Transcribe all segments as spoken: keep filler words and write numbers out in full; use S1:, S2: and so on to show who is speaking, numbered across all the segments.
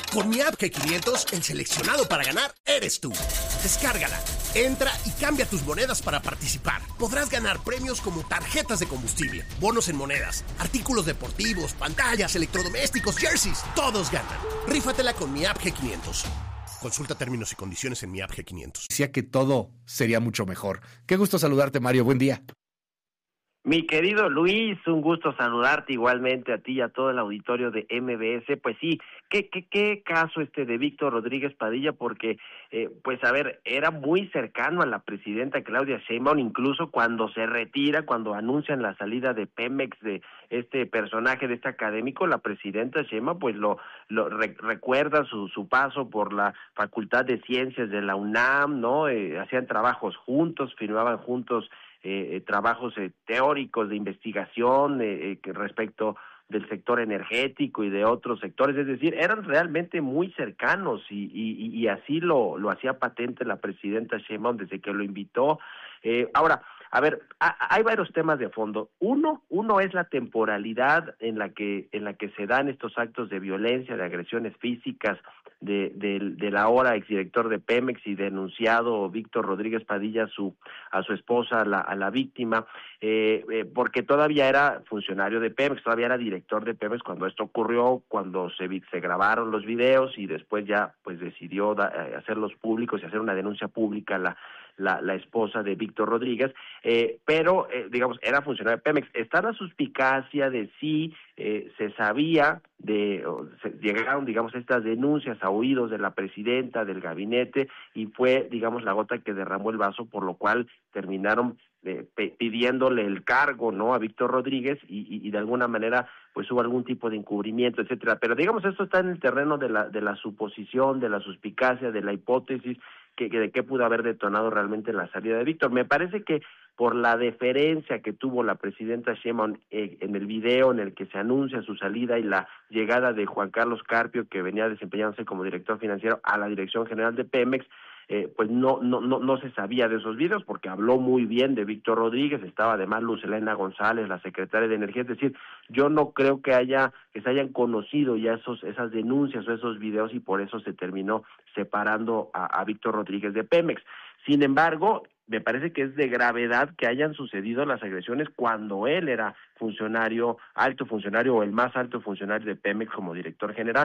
S1: Con mi app G quinientos, el seleccionado para ganar eres tú. Descárgala, entra y cambia tus monedas para participar. Podrás ganar premios como tarjetas de combustible, bonos en monedas, artículos deportivos, pantallas, electrodomésticos, jerseys. Todos ganan. Rífatela con mi app G quinientos. Consulta términos y condiciones en mi app G quinientos.
S2: Decía que todo sería mucho mejor. Qué gusto saludarte, Mario. Buen día.
S3: Mi querido Luis, un gusto saludarte igualmente a ti y a todo el auditorio de M B S. Pues sí, qué qué qué caso este de Víctor Rodríguez Padilla, porque eh, pues a ver, era muy cercano a la presidenta Claudia Sheinbaum, incluso cuando se retira, cuando anuncian la salida de Pemex de este personaje, de este académico, la presidenta Sheinbaum pues lo lo re, recuerda su su paso por la Facultad de Ciencias de la UNAM, ¿no? Eh, hacían trabajos juntos, firmaban juntos Eh, eh, trabajos eh, teóricos de investigación eh, eh, que respecto del sector energético y de otros sectores, es decir, eran realmente muy cercanos y, y, y así lo, lo hacía patente la presidenta Sheinbaum desde que lo invitó. Eh, ahora, a ver, a, hay varios temas de fondo. Uno, uno es la temporalidad en la que en la que se dan estos actos de violencia, de agresiones físicas de del del ahora exdirector de Pemex y denunciado Víctor Rodríguez Padilla a su a su esposa, a la a la víctima, eh, eh, porque todavía era funcionario de Pemex, todavía era director de Pemex cuando esto ocurrió, cuando se se grabaron los videos y después ya pues decidió da, hacerlos públicos y hacer una denuncia pública la la, la esposa de Víctor Rodríguez, eh, pero eh, digamos era funcionario de Pemex. Está la suspicacia de si eh, se sabía de o se, llegaron digamos estas denuncias a oídos de la presidenta, del gabinete, y fue digamos la gota que derramó el vaso, por lo cual terminaron eh, pe- pidiéndole el cargo, ¿no?, a Víctor Rodríguez y, y, y de alguna manera pues hubo algún tipo de encubrimiento, etcétera. Pero digamos esto está en el terreno de la de la suposición, de la suspicacia, de la hipótesis que, que de qué pudo haber detonado realmente la salida de Víctor. Me parece que por la deferencia que tuvo la presidenta Sheinbaum eh, en el video en el que se anuncia su salida y la llegada de Juan Carlos Carpio, que venía desempeñándose como director financiero, a la Dirección General de Pemex, eh, pues no no no no se sabía de esos videos, porque habló muy bien de Víctor Rodríguez, estaba además Luz Helena González, la secretaria de Energía. Es decir, yo no creo que haya que se hayan conocido ya esos esas denuncias o esos videos, y por eso se terminó separando a, a Víctor Rodríguez de Pemex. Sin embargo, me parece que es de gravedad que hayan sucedido las agresiones cuando él era funcionario, alto funcionario o el más alto funcionario de Pemex como director general.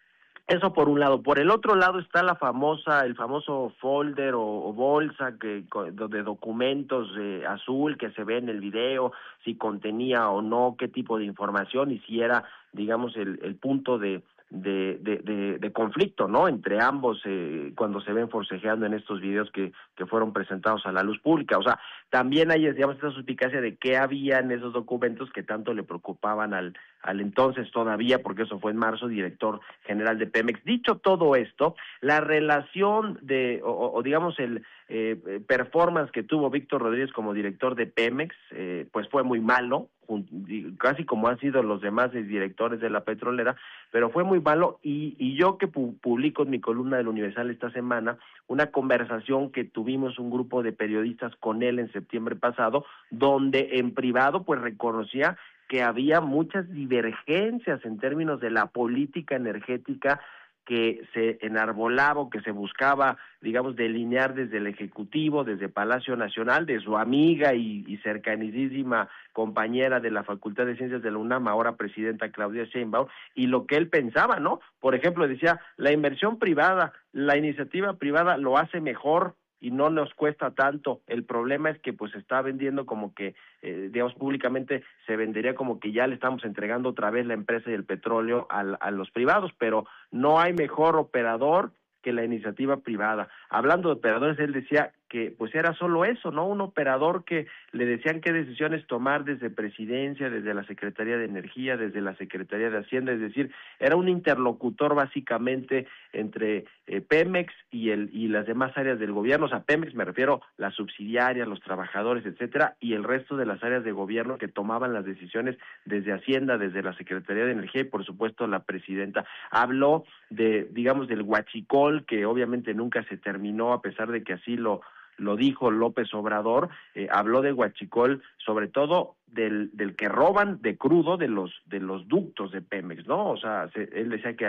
S3: Eso por un lado. Por el otro lado está la famosa, el famoso folder o, o bolsa que de documentos eh, azul que se ve en el video, si contenía o no qué tipo de información y si era, digamos, el, el punto de De, de, de, de conflicto, ¿no?, entre ambos eh, cuando se ven forcejeando en estos videos que, que fueron presentados a la luz pública. O sea, también hay, digamos, esta suspicacia de qué había en esos documentos que tanto le preocupaban al, al entonces todavía, porque eso fue en marzo, director general de Pemex. Dicho todo esto, la relación de, o, o digamos, el eh, performance que tuvo Víctor Rodríguez como director de Pemex, eh, pues fue muy malo, casi como han sido los demás directores de la petrolera, pero fue muy malo, y, y yo que pu- publico en mi columna del Universal esta semana una conversación que tuvimos un grupo de periodistas con él en septiembre pasado, donde en privado pues reconocía que había muchas divergencias en términos de la política energética que se enarbolaba o que se buscaba, digamos, delinear desde el Ejecutivo, desde Palacio Nacional, de su amiga y, y cercanísima compañera de la Facultad de Ciencias de la UNAM, ahora presidenta Claudia Sheinbaum, y lo que él pensaba, ¿no? Por ejemplo, decía, la inversión privada, la iniciativa privada lo hace mejor y no nos cuesta tanto. El problema es que pues se está vendiendo como que, eh, digamos, públicamente se vendería como que ya le estamos entregando otra vez la empresa y el petróleo a, a los privados, pero no hay mejor operador que la iniciativa privada. Hablando de operadores, él decía que pues era solo eso, ¿no? Un operador que le decían qué decisiones tomar desde Presidencia, desde la Secretaría de Energía, desde la Secretaría de Hacienda, es decir, era un interlocutor básicamente entre eh, Pemex y el y las demás áreas del gobierno. O sea, Pemex me refiero las subsidiarias, los trabajadores, etcétera, y el resto de las áreas de gobierno que tomaban las decisiones desde Hacienda, desde la Secretaría de Energía y por supuesto la presidenta. Habló de, digamos, del huachicol, que obviamente nunca se terminó, a pesar de que así lo lo dijo López Obrador. Eh, habló de huachicol, sobre todo del del que roban de crudo de los de los ductos de Pemex, ¿no? O sea, se, él decía que